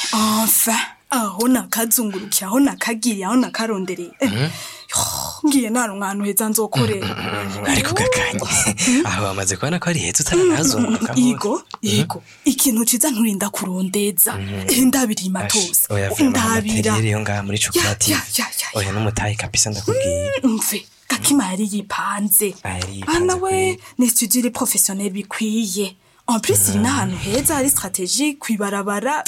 enfin aho nakazungurukiye aho nakagiriye aho nakarondereye ngiye naronka ahantu heza nzokorera ariko gakanye aho bamaze kubona ko ari heza utaranazunguruka yego ikintu ciza nturinda kurondeza ndabirima tose ndabira yo ngaha muri chocolate oya n'umutayi kabisa ndakubwiye mve Kakima yari yipanze ana we n'étudier les professionnels bikwiye en plus iri n'ahantu heza hari stratégie kwibarabara